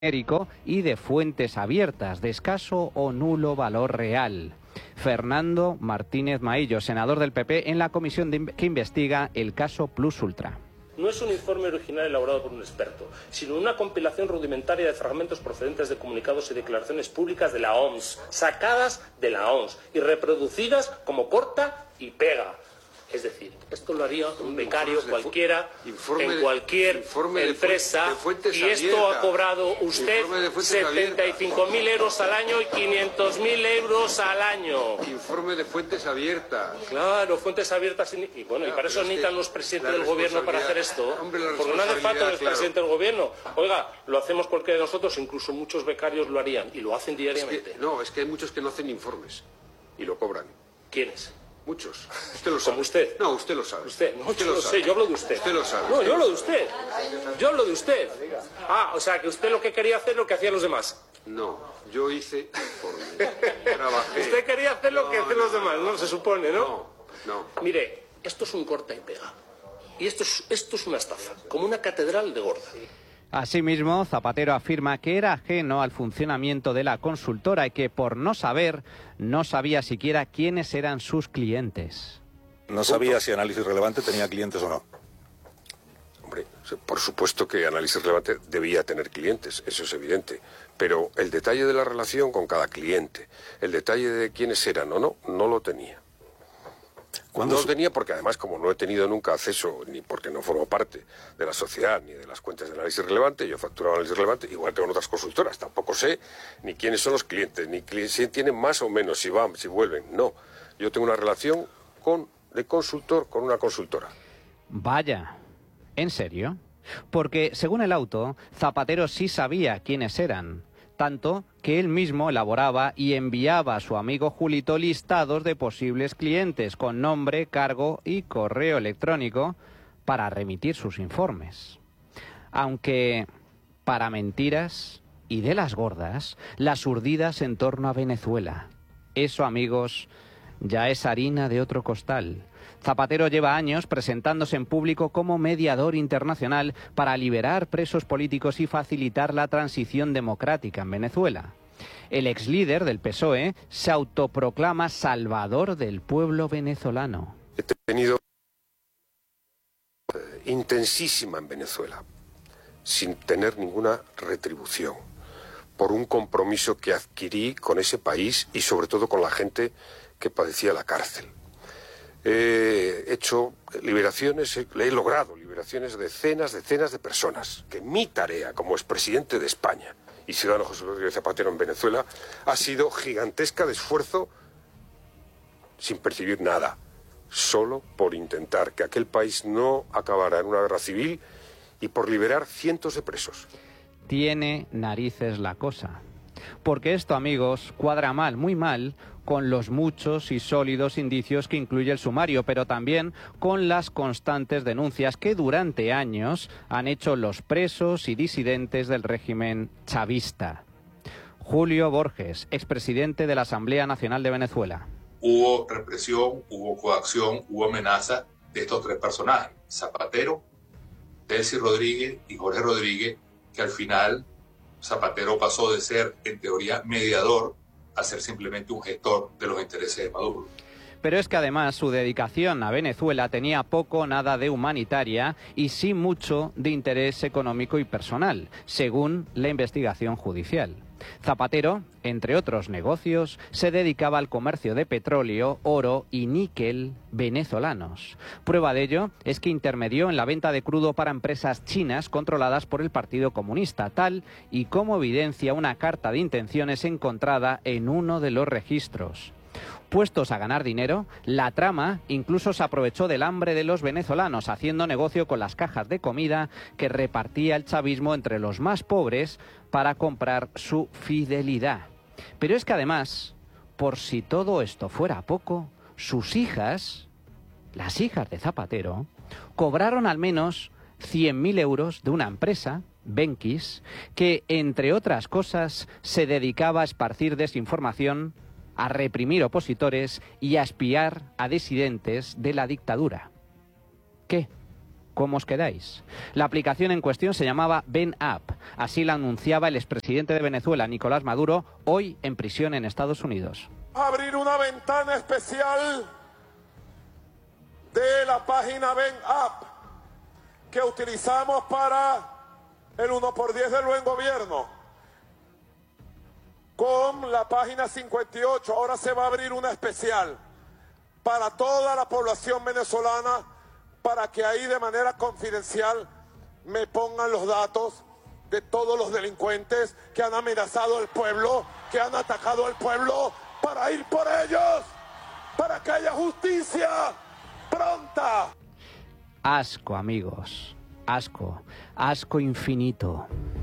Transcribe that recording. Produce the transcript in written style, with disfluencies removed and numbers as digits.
y de fuentes abiertas, de escaso o nulo valor real. Fernando Martínez Maillo, senador del PP, en la comisión que investiga el caso Plus Ultra. No es un informe original elaborado por un experto, sino una compilación rudimentaria de fragmentos procedentes de comunicados y declaraciones públicas de la OMS, sacadas de la OMS y reproducidas como corta y pega. Es decir, esto lo haría un becario cualquiera en cualquier empresa y esto ha cobrado usted 75.000 euros al año y 500.000 euros al año. Informe de fuentes abiertas. Claro, fuentes abiertas. Y bueno, y para eso necesitan los presidentes del gobierno para hacer esto. Porque no hace falta el presidente del gobierno. Oiga, lo hacemos cualquiera de nosotros, incluso muchos becarios lo harían y lo hacen diariamente. Es que hay muchos que no hacen informes y lo cobran. ¿Quiénes? Muchos. Usted lo sabe. ¿Como usted? No, usted lo sabe. Usted. No, yo lo sé, yo hablo de usted. Usted lo sabe. No, yo hablo de usted. Yo hablo de usted. Ah, o sea, que usted lo que quería hacer es lo que hacían los demás. No, yo hice trabajé. Usted quería hacer lo que hacen los demás, ¿no? Se supone, ¿no? No. Mire, esto es un corta y pega. Y esto es una estafa, como una catedral de gorda. Asimismo, Zapatero afirma que era ajeno al funcionamiento de la consultora y que por no saber, no sabía siquiera quiénes eran sus clientes. No sabía si Análisis Relevante tenía clientes o no. Hombre, por supuesto que Análisis Relevante debía tener clientes, eso es evidente. Pero el detalle de la relación con cada cliente, el detalle de quiénes eran o no, no lo tenía. No lo tenía porque además, como no he tenido nunca acceso, ni porque no formo parte de la sociedad, ni de las cuentas de Análisis Relevante, yo facturaba Análisis Relevante, igual que con otras consultoras, tampoco sé ni quiénes son los clientes, ni si tienen más o menos, si van, si vuelven, no. Yo tengo una relación de consultor con una consultora. Vaya, ¿en serio? Porque, según el auto, Zapatero sí sabía quiénes eran, tanto que él mismo elaboraba y enviaba a su amigo Julito listados de posibles clientes con nombre, cargo y correo electrónico para remitir sus informes. Aunque, para mentiras y de las gordas, las urdidas en torno a Venezuela. Eso, amigos, ya es harina de otro costal. Zapatero lleva años presentándose en público como mediador internacional para liberar presos políticos y facilitar la transición democrática en Venezuela. El exlíder del PSOE se autoproclama salvador del pueblo venezolano. He tenido intensísima en Venezuela, sin tener ninguna retribución, por un compromiso que adquirí con ese país y sobre todo con la gente que padecía la cárcel. He hecho liberaciones, he logrado liberaciones de decenas de personas, que mi tarea como expresidente de España y ciudadano José Rodríguez Zapatero en Venezuela ha sido gigantesca de esfuerzo sin percibir nada, solo por intentar que aquel país no acabara en una guerra civil y por liberar cientos de presos. Tiene narices la cosa. Porque esto, amigos, cuadra mal, muy mal, con los muchos y sólidos indicios que incluye el sumario, pero también con las constantes denuncias que durante años han hecho los presos y disidentes del régimen chavista. Julio Borges, expresidente de la Asamblea Nacional de Venezuela. Hubo represión, hubo coacción, hubo amenaza de estos tres personajes, Zapatero, Delcy Rodríguez y Jorge Rodríguez, que al final Zapatero pasó de ser, en teoría, mediador a ser simplemente un gestor de los intereses de Maduro. Pero es que además su dedicación a Venezuela tenía poco o nada de humanitaria y sí mucho de interés económico y personal, según la investigación judicial. Zapatero, entre otros negocios, se dedicaba al comercio de petróleo, oro y níquel venezolanos. Prueba de ello es que intermedió en la venta de crudo para empresas chinas controladas por el Partido Comunista, tal y como evidencia una carta de intenciones encontrada en uno de los registros. Puestos a ganar dinero, la trama incluso se aprovechó del hambre de los venezolanos, haciendo negocio con las cajas de comida que repartía el chavismo entre los más pobres para comprar su fidelidad. Pero es que además, por si todo esto fuera poco, sus hijas, las hijas de Zapatero, cobraron al menos 100.000 euros de una empresa, Benquis, que, entre otras cosas, se dedicaba a esparcir desinformación, a reprimir opositores y a espiar a disidentes de la dictadura. ¿Qué? ¿Cómo os quedáis? La aplicación en cuestión se llamaba Ven App. Así la anunciaba el expresidente de Venezuela, Nicolás Maduro, hoy en prisión en Estados Unidos. Abrir una ventana especial de la página Ven App que utilizamos para el 1×10 del buen gobierno. Con la página 58 ahora se va a abrir una especial para toda la población venezolana, para que ahí de manera confidencial me pongan los datos de todos los delincuentes que han amenazado al pueblo, que han atacado al pueblo, para ir por ellos, para que haya justicia pronta. Asco, amigos, asco, asco infinito.